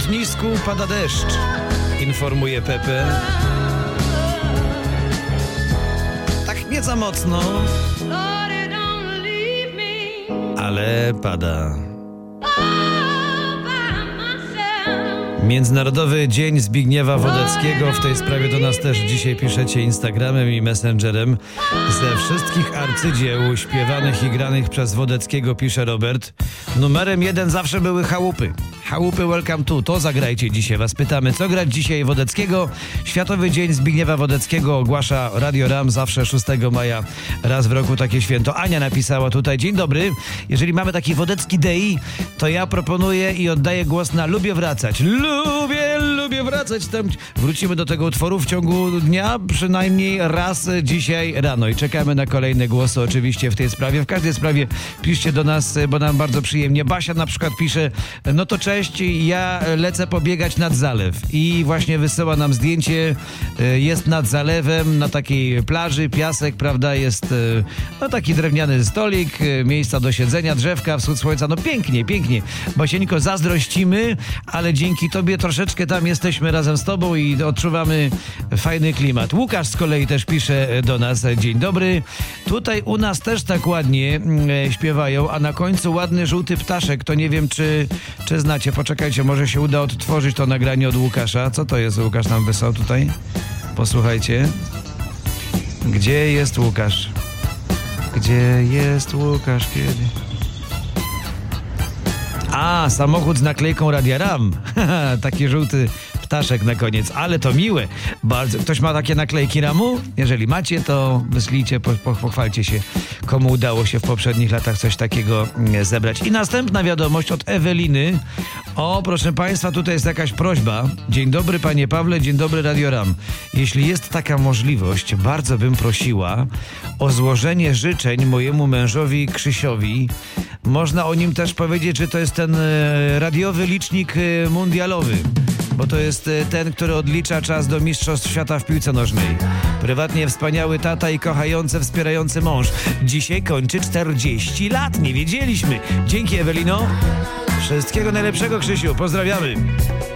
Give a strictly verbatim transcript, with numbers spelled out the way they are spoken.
lotnisku pada deszcz, informuje Pepe. Tak nie za mocno, ale pada. Międzynarodowy Dzień Zbigniewa Wodeckiego. W tej sprawie do nas też dzisiaj piszecie Instagramem i Messengerem. Ze wszystkich arcydzieł śpiewanych i granych przez Wodeckiego, pisze Robert, numerem jeden zawsze były chałupy. Chałupy Welcome to. To zagrajcie dzisiaj. Was pytamy, co grać dzisiaj Wodeckiego. Światowy Dzień Zbigniewa Wodeckiego ogłasza Radio Ram, zawsze szóstego maja, raz w roku takie święto. Ania napisała tutaj: dzień dobry, jeżeli mamy taki Wodecki Day, to ja proponuję i oddaję głos na Lubię Wracać. Lubię, lubię wracać tam. Wrócimy do tego utworu w ciągu dnia, przynajmniej raz dzisiaj rano i czekamy na kolejne głosy oczywiście w tej sprawie. W każdej sprawie piszcie do nas, bo nam bardzo przyjemnie. Basia na przykład pisze: no to cześć, ja lecę pobiegać nad zalew i właśnie wysyła nam zdjęcie, jest nad zalewem, na takiej plaży, piasek, prawda, jest no taki drewniany stolik, miejsca do siedzenia, drzewka, wschód słońca, no pięknie, pięknie. Basieńko, zazdrościmy, ale dzięki tobie troszeczkę tam jesteśmy razem z tobą i odczuwamy fajny klimat. Łukasz z kolei też pisze do nas: dzień dobry, tutaj u nas też tak ładnie e, śpiewają, a na końcu ładny żółty ptaszek, to nie wiem czy, czy znacie. Poczekajcie, może się uda odtworzyć to nagranie od Łukasza. Co to jest, Łukasz nam wysłał tutaj? Posłuchajcie. Gdzie jest Łukasz? Gdzie jest Łukasz kiedy? A, samochód z naklejką Radia Ram. Taki żółty ptaszek na koniec, ale to miłe. Bardzo. Ktoś ma takie naklejki Ramu? Jeżeli macie, to wyślijcie, po, po, pochwalcie się, komu udało się w poprzednich latach coś takiego zebrać. I następna wiadomość od Eweliny. O, proszę Państwa, tutaj jest jakaś prośba. Dzień dobry, Panie Pawle, dzień dobry, Radio Ram. Jeśli jest taka możliwość, bardzo bym prosiła o złożenie życzeń mojemu mężowi Krzysiowi. Można o nim też powiedzieć, że to jest ten e, radiowy licznik e, mundialowy, bo to jest e, ten, który odlicza czas do Mistrzostw Świata w piłce nożnej. Prywatnie wspaniały tata i kochający, wspierający mąż. Dzisiaj kończy czterdzieści lat, nie wiedzieliśmy. Dzięki, Ewelino. Wszystkiego najlepszego, Krzysiu. Pozdrawiamy.